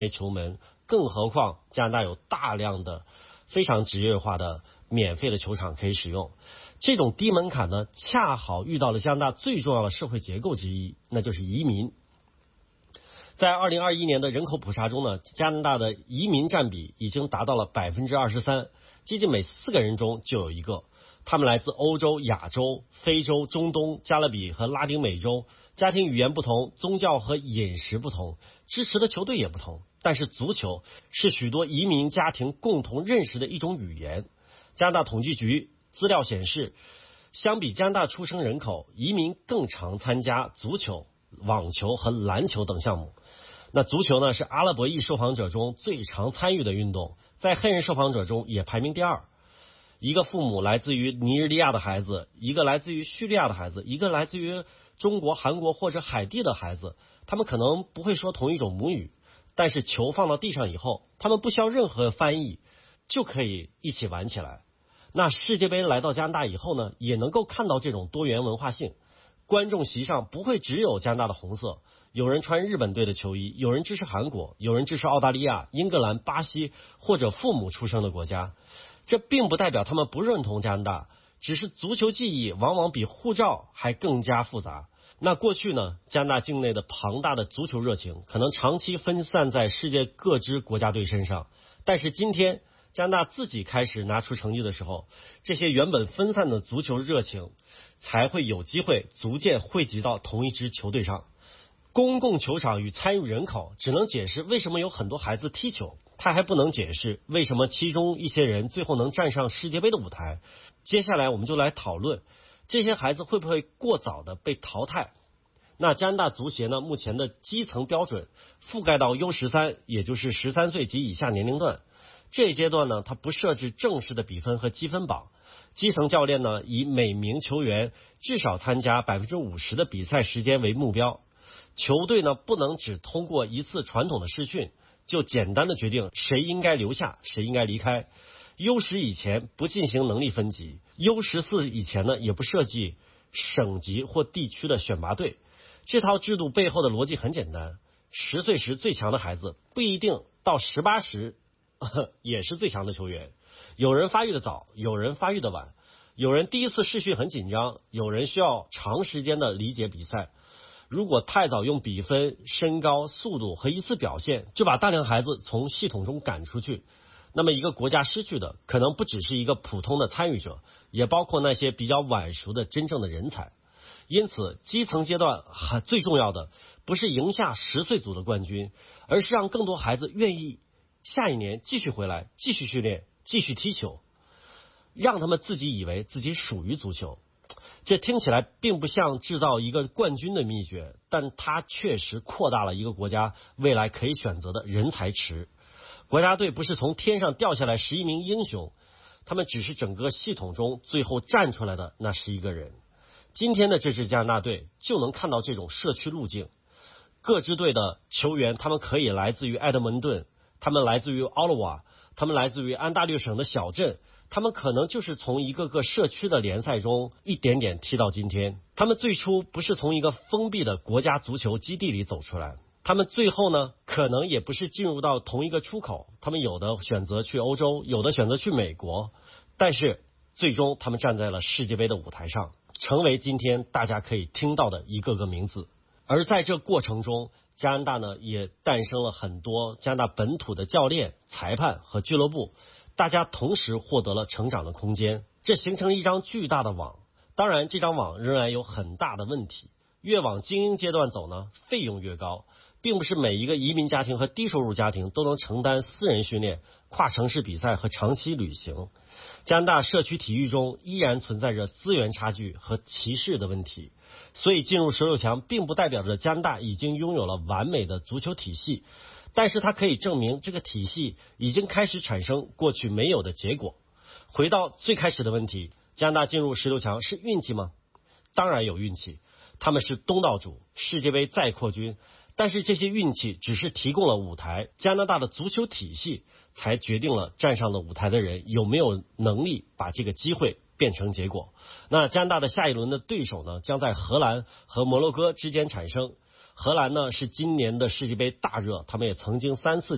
球门，更何况加拿大有大量的非常职业化的免费的球场可以使用。这种低门槛呢，恰好遇到了加拿大最重要的社会结构之一，那就是移民。在2021年的人口普查中呢，加拿大的移民占比已经达到了23%，接近每4个人中就有一个。他们来自欧洲、亚洲、非洲、中东、加勒比和拉丁美洲，家庭语言不同，宗教和饮食不同，支持的球队也不同，但是足球是许多移民家庭共同认识的一种语言。加拿大统计局资料显示，相比加拿大出生人口，移民更常参加足球、网球和篮球等项目。那足球呢，是阿拉伯裔受访者中最常参与的运动，在黑人受访者中也排名第2。一个父母来自于尼日利亚的孩子，一个来自于叙利亚的孩子，一个来自于中国、韩国或者海地的孩子，他们可能不会说同一种母语，但是球放到地上以后，他们不需要任何翻译就可以一起玩起来。那世界杯来到加拿大以后呢，也能够看到这种多元文化性。观众席上不会只有加拿大的红色，有人穿日本队的球衣，有人支持韩国，有人支持澳大利亚、英格兰、巴西或者父母出生的国家。这并不代表他们不认同加拿大，只是足球记忆往往比护照还更加复杂。那过去呢，加拿大境内的庞大的足球热情可能长期分散在世界各支国家队身上，但是今天加拿大自己开始拿出成绩的时候，这些原本分散的足球热情才会有机会逐渐汇集到同一支球队上。公共球场与参与人口只能解释为什么有很多孩子踢球，它还不能解释为什么其中一些人最后能站上世界杯的舞台。接下来我们就来讨论这些孩子会不会过早的被淘汰。那加拿大足协呢，目前的基层标准覆盖到 U13， 也就是13岁及以下年龄段。这一阶段呢，它不设置正式的比分和积分榜，基层教练呢以每名球员至少参加 50% 的比赛时间为目标。球队呢不能只通过一次传统的试训就简单的决定谁应该留下谁应该离开。 U10 以前不进行能力分级， U14 以前呢也不设计省级或地区的选拔队。这套制度背后的逻辑很简单，10岁时最强的孩子不一定到18时也是最强的球员。有人发育的早，有人发育的晚，有人第一次试训很紧张，有人需要长时间的理解比赛。如果太早用比分、身高、速度和一次表现就把大量孩子从系统中赶出去，那么一个国家失去的可能不只是一个普通的参与者，也包括那些比较晚熟的真正的人才。因此基层阶段最重要的不是赢下10岁组的冠军，而是让更多孩子愿意下一年继续回来，继续训练，继续踢球，让他们自己以为自己属于足球。这听起来并不像制造一个冠军的秘诀，但它确实扩大了一个国家未来可以选择的人才池。国家队不是从天上掉下来11名英雄，他们只是整个系统中最后站出来的那11个人。今天的这支加拿大队就能看到这种社区路径。各支队的球员他们可以来自于埃德蒙顿，他们来自于奥勒瓦，他们来自于安大略省的小镇，他们可能就是从一个个社区的联赛中一点点踢到今天。他们最初不是从一个封闭的国家足球基地里走出来，他们最后呢可能也不是进入到同一个出口，他们有的选择去欧洲，有的选择去美国，但是最终他们站在了世界杯的舞台上，成为今天大家可以听到的一个个名字。而在这过程中，加拿大呢也诞生了很多加拿大本土的教练、裁判和俱乐部，大家同时获得了成长的空间，这形成了一张巨大的网。当然这张网仍然有很大的问题，越往精英阶段走呢，费用越高，并不是每一个移民家庭和低收入家庭都能承担私人训练、跨城市比赛和长期旅行。加拿大社区体育中依然存在着资源差距和歧视的问题，所以进入16强并不代表着加拿大已经拥有了完美的足球体系，但是它可以证明这个体系已经开始产生过去没有的结果。回到最开始的问题，加拿大进入16强是运气吗？当然有运气，他们是东道主，世界杯再扩军，但是这些运气只是提供了舞台，加拿大的足球体系才决定了站上的舞台的人有没有能力把这个机会变成结果。那加拿大的下一轮的对手呢，将在荷兰和摩洛哥之间产生。荷兰呢是今年的世界杯大热，他们也曾经3次